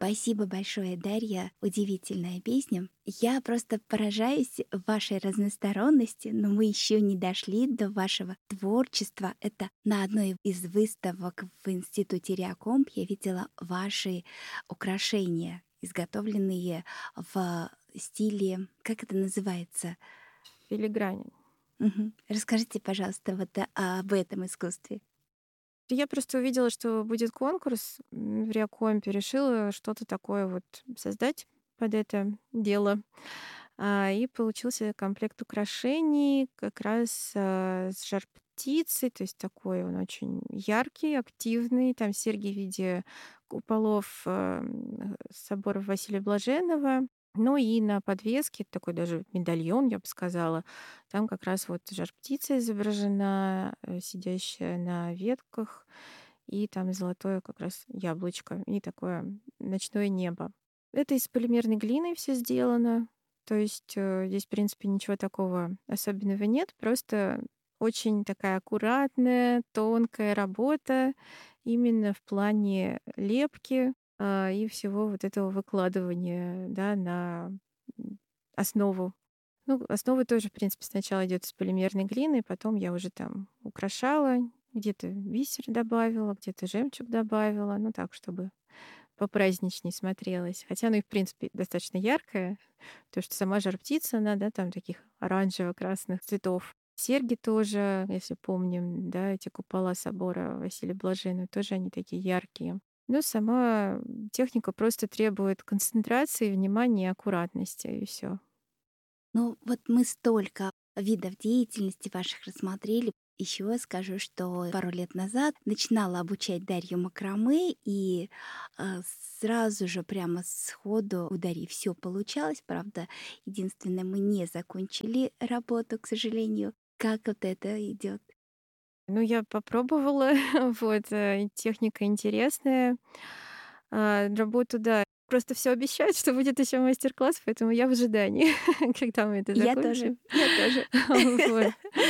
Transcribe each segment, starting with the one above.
Спасибо большое, Дарья. Удивительная песня. Я просто поражаюсь вашей разносторонности, но мы еще не дошли до вашего творчества. Это на одной из выставок в Институте Реакомп я видела ваши украшения, изготовленные в стиле, как это называется? Филиграни. Расскажите, пожалуйста, об этом искусстве. Я просто увидела, что будет конкурс в Реакомпе, решила что-то такое вот создать под это дело. И получился комплект украшений как раз с жар-птицей, то есть такой он очень яркий, активный. Там серьги в виде куполов собора Василия Блаженного. Ну и на подвеске такой даже медальон, я бы сказала. Там как раз вот жар-птица изображена, сидящая на ветках, и там золотое как раз яблочко, и такое ночное небо. Это из полимерной глины все сделано. То есть здесь, в принципе, ничего такого особенного нет. Просто очень такая аккуратная, тонкая работа именно в плане лепки и всего вот этого выкладывания, да, на основу. Ну, основа тоже, в принципе, сначала идет из полимерной глины, потом я уже там украшала, где-то бисер добавила, где-то жемчуг добавила, ну так, чтобы попраздничней смотрелось. Хотя оно и, в принципе, достаточно яркое, потому что сама жар-птица, она, да, там таких оранжево-красных цветов. Серьги тоже, если помним, да, эти купола собора Василия Блаженного, тоже они такие яркие. Но сама техника просто требует концентрации, внимания и аккуратности, и все. Ну, вот мы столько видов деятельности ваших рассмотрели. Еще скажу, что пару лет назад начинала обучать Дарью макраме, и сразу же прямо сходу у Дарьи все получалось. Правда, единственное, мы не закончили работу, к сожалению. Как вот это идет? Ну, я попробовала, вот, техника интересная. Работу, да, просто все обещают, что будет еще мастер-класс, поэтому я в ожидании, когда мы это Я тоже, закончим. я тоже. Вот.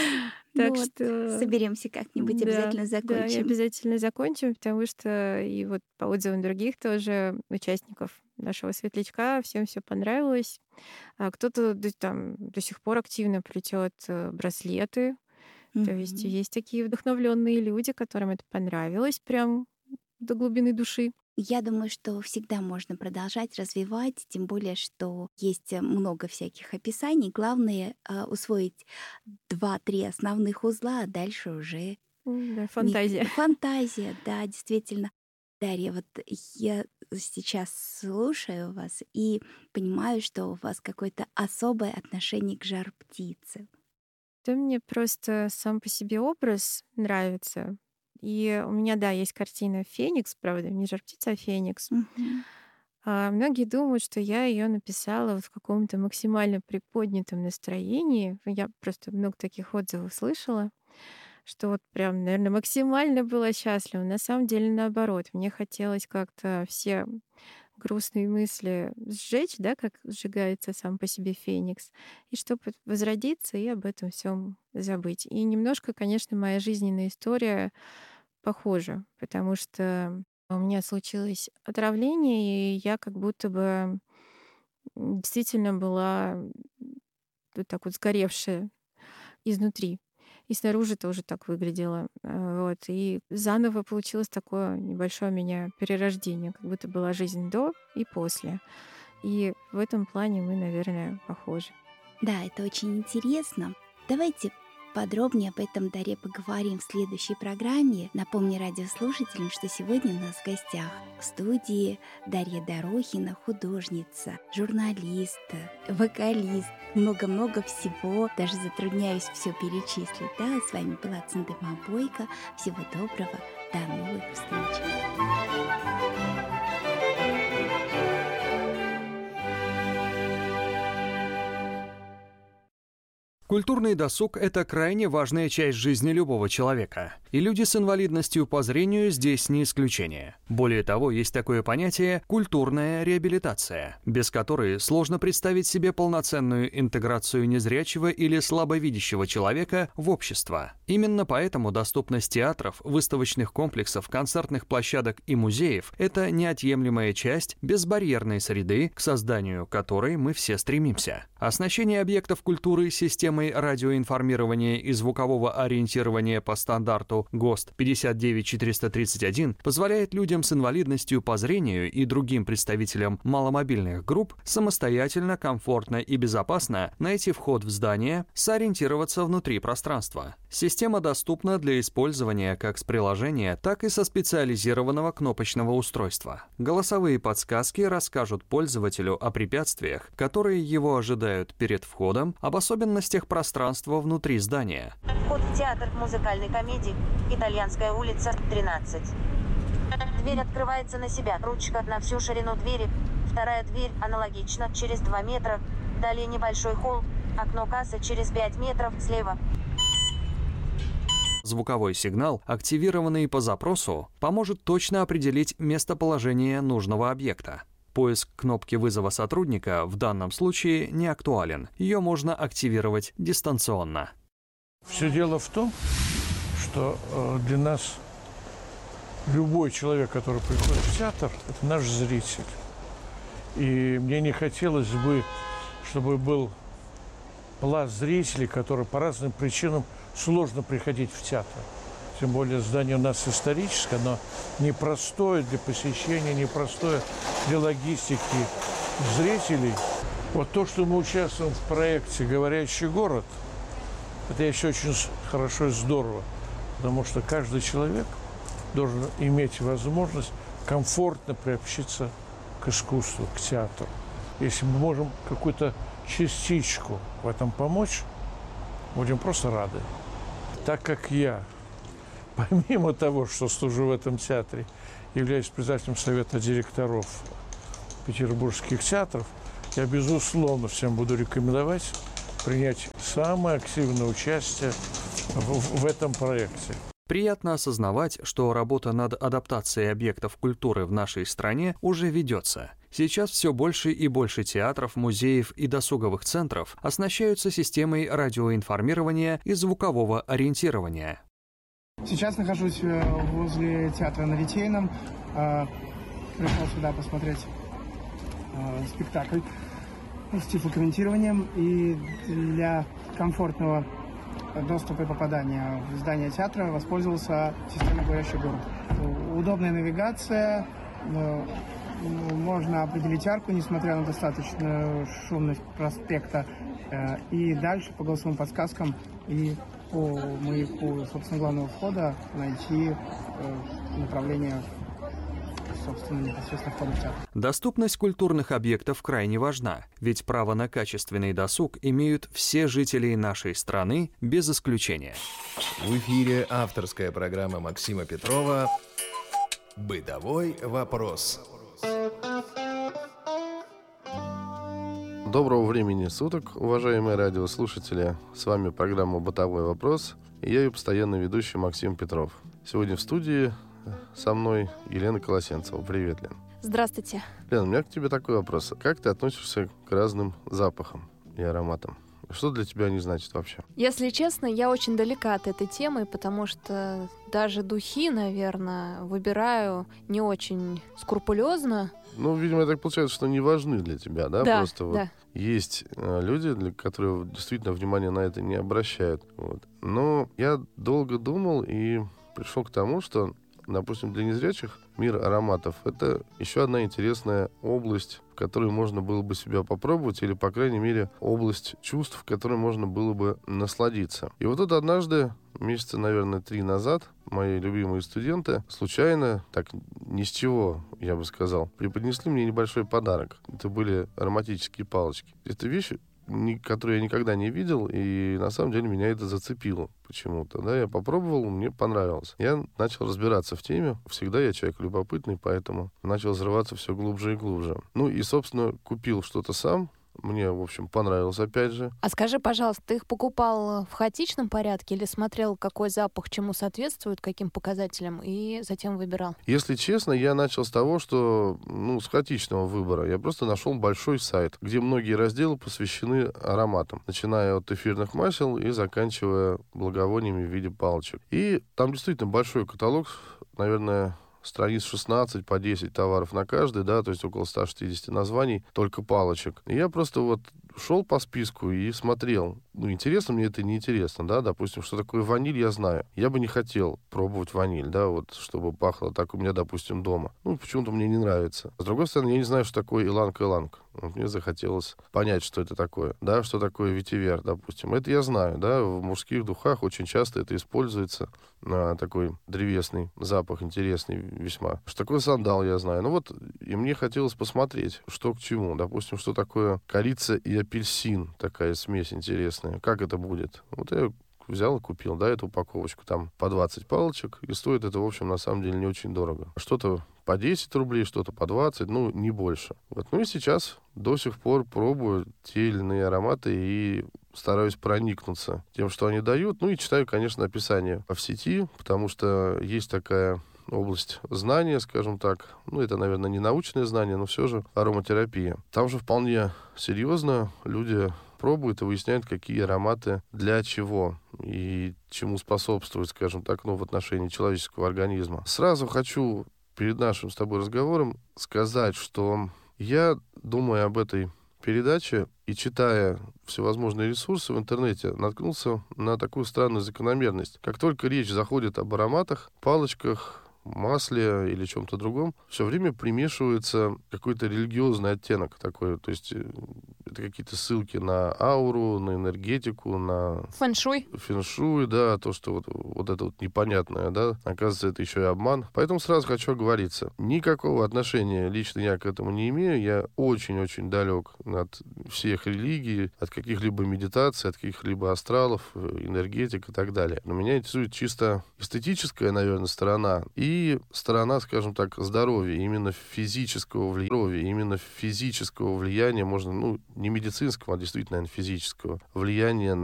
Ну Так вот, что соберемся как-нибудь, да, обязательно да, и закончим. обязательно закончим, потому что и вот по отзывам других тоже участников нашего светлячка всем все понравилось. Кто-то там до сих пор активно плетет браслеты. То есть Мгм. есть такие вдохновленные люди, которым это понравилось прям до глубины души. Я думаю, что всегда можно продолжать развивать, тем более, что есть много всяких описаний. Главное усвоить два-три основных узла, а дальше уже Да, фантазия. фантазия, да, действительно. Дарья, вот я сейчас слушаю вас и понимаю, что у вас какое-то особое отношение к жар-птице. Да, мне просто сам по себе образ нравится. И у меня, да, есть картина "Феникс", правда, не жар-птица, а феникс. Мгм. Многие думают, что я ее написала вот в каком-то максимально приподнятом настроении. Я просто много таких отзывов слышала, что вот прям, наверное, максимально была счастлива. На самом деле наоборот. Мне хотелось как-то все грустные мысли сжечь, да, как сжигается сам по себе феникс, и чтобы возродиться и об этом всем забыть. И немножко, конечно, моя жизненная история похожа, потому что у меня случилось отравление, и я как будто бы действительно была вот так вот сгоревшая изнутри. И снаружи тоже так выглядело. Вот. И заново получилось такое небольшое у меня перерождение, как будто была жизнь до и после. И в этом плане мы, наверное, похожи. Да, это очень интересно. Давайте подробнее об этом Даре поговорим в следующей программе. Напомню радиослушателям, что сегодня у нас в гостях в студии Дарья Дорохина, художница, журналист, вокалист, много-много всего. Даже затрудняюсь все перечислить. Да, с вами была Циндема Бойко. Всего доброго. До новых встреч. Культурный досуг – это крайне важная часть жизни любого человека. И люди с инвалидностью по зрению здесь не исключение. Более того, есть такое понятие «культурная реабилитация», без которой сложно представить себе полноценную интеграцию незрячего или слабовидящего человека в общество. Именно поэтому доступность театров, выставочных комплексов, концертных площадок и музеев – это неотъемлемая часть безбарьерной среды, к созданию которой мы все стремимся. Оснащение объектов культуры системой радиоинформирования и звукового ориентирования по стандарту ГОСТ 59431 позволяет людям с инвалидностью по зрению и другим представителям маломобильных групп самостоятельно, комфортно и безопасно найти вход в здание, сориентироваться внутри пространства. Система доступна для использования как с приложения, так и со специализированного кнопочного устройства. Голосовые подсказки расскажут пользователю о препятствиях, которые его ожидают перед входом, об особенностях пространства внутри здания. Вход в театр музыкальной комедии «Итальянская улица, 13». Дверь открывается на себя. Ручка на всю ширину двери. Вторая дверь аналогично, через 2 метра. Далее небольшой холл. Окно кассы через 5 метров слева. Звуковой сигнал, активированный по запросу, поможет точно определить местоположение нужного объекта. Поиск кнопки вызова сотрудника в данном случае не актуален. Ее можно активировать дистанционно. Все дело в том, что для нас любой человек, который приходит в театр, это наш зритель. И мне не хотелось бы, чтобы был пласт зрителей, которые по разным причинам сложно приходить в театр. Тем более здание у нас историческое, оно непростое для посещения, непростое для логистики зрителей. Вот то, что мы участвуем в проекте «Говорящий город», это еще очень хорошо и здорово, потому что каждый человек должен иметь возможность комфортно приобщиться к искусству, к театру. Если мы можем какую-то частичку в этом помочь, будем просто рады. Так как я, помимо того, что служу в этом театре, являюсь председателем совета директоров петербургских театров, я, безусловно, всем буду рекомендовать принять самое активное участие в этом проекте. Приятно осознавать, что работа над адаптацией объектов культуры в нашей стране уже ведется. Сейчас все больше и больше театров, музеев и досуговых центров оснащаются системой радиоинформирования и звукового ориентирования. Сейчас нахожусь возле театра на Литейном. Пришел сюда посмотреть спектакль с тифлокомментированием. И для комфортного доступа и попадания в здание театра воспользовался системой «Говорящий город». Удобная навигация, можно определить арку, несмотря на достаточную шумность проспекта. И дальше по голосовым подсказкам и по маяку, собственно, главного входа найти направление, собственно, непосредственно входа в театр. Доступность культурных объектов крайне важна, ведь право на качественный досуг имеют все жители нашей страны без исключения. В эфире авторская программа Максима Петрова «Бытовой вопрос». Доброго времени суток, уважаемые радиослушатели. С вами программа «Бытовой вопрос» и я ее постоянный ведущий Максим Петров. Сегодня в студии со мной Елена Колосенцева. Привет, Лен. Здравствуйте. Лен, у меня к тебе такой вопрос. Как ты относишься к разным запахам и ароматам? Что для тебя они значат вообще? Если честно, я очень далека от этой темы, потому что даже духи, наверное, выбираю не очень скрупулезно. Ну, видимо, так получается, что не важны для тебя, да? Да, просто вот есть люди, для которых действительно внимание на это не обращают. Вот. Но я долго думал и пришел к тому, что, допустим, для незрячих мир ароматов — это еще одна интересная область, в которой можно было бы себя попробовать, или, по крайней мере, область чувств, в которой можно было бы насладиться. И вот тут однажды, месяца, наверное, 3 назад, мои любимые студенты случайно, так ни с чего, я бы сказал, преподнесли мне небольшой подарок. Это были ароматические палочки. Это вещи, которую я никогда не видел, и на самом деле меня это зацепило почему-то. Да, я попробовал, мне понравилось. Я начал разбираться в теме. Всегда я человек любопытный, поэтому начал взрываться все глубже и глубже. Ну и, собственно, купил что-то сам. Мне, в общем, понравилось опять же. А скажи, пожалуйста, ты их покупал в хаотичном порядке или смотрел, какой запах чему соответствует, каким показателям, и затем выбирал? Если честно, я начал с того, что, с хаотичного выбора. Я просто нашел большой сайт, где многие разделы посвящены ароматам, начиная от эфирных масел и заканчивая благовониями в виде палочек. И там действительно большой каталог, наверное, страниц 16 по 10 товаров на каждый, да, то есть около 160 названий, только палочек. И я просто шел по списку и смотрел. Интересно мне это, неинтересно, да, допустим, что такое ваниль, я знаю. Я бы не хотел пробовать ваниль, да, чтобы пахло так у меня, допустим, дома. Почему-то мне не нравится. С другой стороны, я не знаю, что такое иланг-иланг. Мне захотелось понять, что это такое, да, что такое ветивер, допустим. Это я знаю, да, в мужских духах очень часто это используется, такой древесный запах, интересный весьма. Что такое сандал, я знаю. И мне хотелось посмотреть, что к чему. Допустим, что такое корица и апельсин, такая смесь интересная. Как это будет? Я взял и купил, да, эту упаковочку, там по 20 палочек, и стоит это, в общем, на самом деле не очень дорого. Что-то по 10 рублей, что-то по 20, не больше. И сейчас до сих пор пробую те или иные ароматы и стараюсь проникнуться тем, что они дают. И читаю, конечно, описание в сети, потому что есть такая область знания, скажем так. Это, наверное, не научное знание, но все же ароматерапия. Там же вполне серьезно люди пробуют и выясняют, какие ароматы для чего и чему способствуют, скажем так, в отношении человеческого организма. Сразу хочу перед нашим с тобой разговором сказать, что я, думая об этой передаче и читая всевозможные ресурсы в интернете, наткнулся на такую странную закономерность. Как только речь заходит об ароматах, палочках, масле или чем-то другом, все время примешивается какой-то религиозный оттенок такой. То есть это какие-то ссылки на ауру, на энергетику, на фэн-шуй, да, то, что это непонятное, да, оказывается, это еще и обман. Поэтому сразу хочу оговориться. Никакого отношения лично я к этому не имею. Я очень-очень далек от всех религий, от каких-либо медитаций, от каких-либо астралов, энергетик и так далее. Но меня интересует чисто эстетическая, наверное, сторона и сторона, скажем так, здоровья, именно физического влияния, можно, не медицинского, а действительно, наверное, физического влияния